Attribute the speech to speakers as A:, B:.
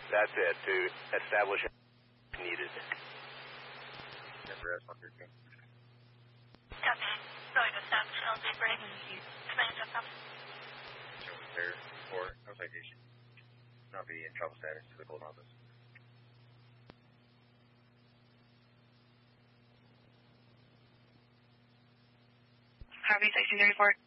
A: That's it, to establish needed.
B: Denver S-113.
C: Copy. Going to establish LZ break. Command up.
B: Show repair for no citation. Not be in trouble status to the Golden Office.
C: Copy, 1634.